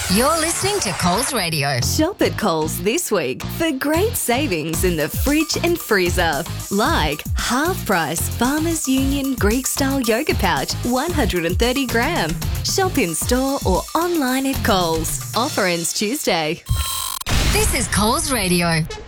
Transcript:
You're listening to Coles Radio. Shop at Coles this week for great savings in the fridge and freezer. Like half price Farmers Union Greek-style yogurt pouch, 130 gram. Shop in store or online at Coles. Offer ends Tuesday. This is Coles Radio.